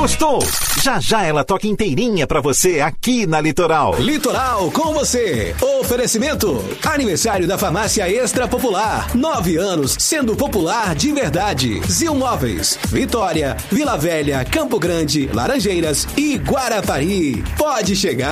Gostou? Já já ela toca inteirinha pra você aqui na Litoral. Litoral com você. Oferecimento. Aniversário da Farmácia Extra Popular. 9 anos sendo popular de verdade. Zil Móveis. Vitória, Vila Velha, Campo Grande, Laranjeiras e Guarapari. Pode chegar.